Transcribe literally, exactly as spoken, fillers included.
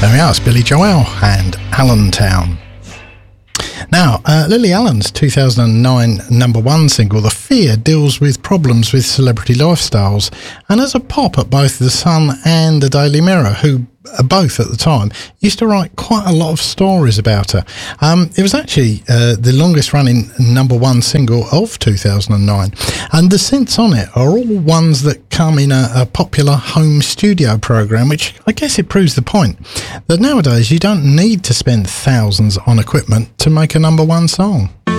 There we are, it's Billy Joel and Allentown. Now, uh, Lily Allen's two thousand nine number one single, The Fear, deals with problems with celebrity lifestyles, and as a pop at both The Sun and The Daily Mirror, who uh, both at the time used to write quite a lot of stories about her. Um, it was actually uh, the longest running number one single of two thousand nine, and the synths on it are all ones that come in a, a popular home studio program, which I guess it proves the point that nowadays you don't need to spend thousands on equipment to make a number one song.